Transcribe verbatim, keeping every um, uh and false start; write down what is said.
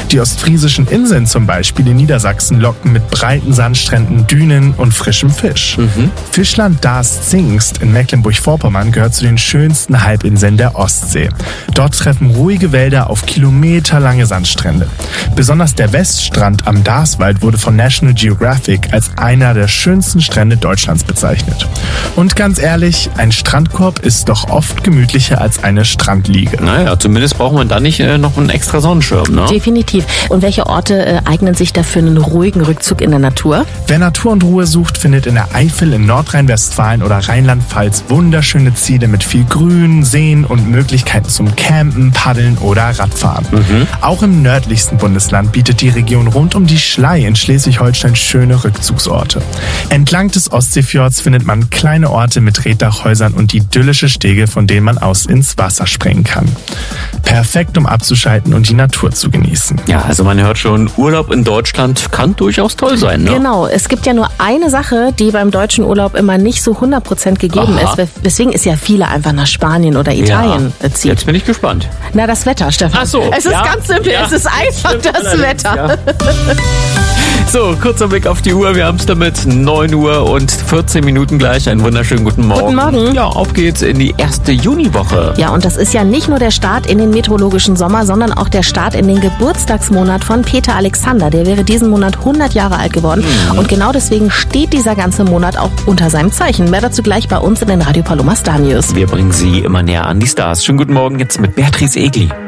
Die ostfriesischen Inseln zum Beispiel in Niedersachsen locken mit breiten Sandstränden, Dünen und frischem Fisch. Mhm. Fischland Darß-Zingst in Mecklenburg-Vorpommern gehört zu den schönsten Halbinseln der Ostsee. Dort treffen ruhige Wälder auf kilometerlange Sandstrände. Besonders der Weststrand am Darßwald wurde von National Geographic als einer der schönsten Strände Deutschlands bezeichnet. Und ganz ehrlich, ein Strandkorb ist doch oft gemütlicher als eine Strandliege. Naja, zumindest braucht man da nicht äh, noch einen extra Sonnenschirm, ne? Definitiv. Und welche Orte äh, eignen sich dafür einen ruhigen Rückzug in der Natur? Wer Natur und Ruhe sucht, findet in der Eifel, in Nordrhein-Westfalen oder Rheinland-Pfalz wunderschöne Ziele mit viel Grün, Seen und Möglichkeiten zum Campen, Paddeln oder Radfahren. Mhm. Auch im nördlichsten Bundesland bietet die Region rund um die Schlei in Schleswig-Holstein schöne Rückzugsorte. Entlang des Ostseefjords findet man kleine Orte mit Reetdachhäusern und idyllische Stege, von denen man aus ins Wasser springen kann. Perfekt, um abzuschalten und die Natur zu genießen. Ja, also man hört schon, Urlaub in Deutschland kann durchaus toll sein, ne? Genau, es gibt ja nur eine Sache, die beim deutschen Urlaub immer nicht so hundert Prozent gegeben Aha. ist, weswegen es ja viele einfach nach Spanien oder Italien ja. zieht. Jetzt bin ich gespannt. Na, das Wetter, Stefan. Ach so, es ist ja. ganz simpel, ja. es ist einfach das Wetter. Ja. So, kurzer Blick auf die Uhr. Wir haben es damit neun Uhr und vierzehn Minuten gleich. Einen wunderschönen guten Morgen. Guten Morgen. Ja, auf geht's in die erste Juniwoche. Ja, und das ist ja nicht nur der Start in den meteorologischen Sommer, sondern auch der Start in den Geburtstagsmonat von Peter Alexander. Der wäre diesen Monat hundert Jahre alt geworden. Mhm. Und genau deswegen steht dieser ganze Monat auch unter seinem Zeichen. Mehr dazu gleich bei uns in den Radio Paloma Star News. Wir bringen Sie immer näher an die Stars. Schönen guten Morgen jetzt mit Beatrice Egli.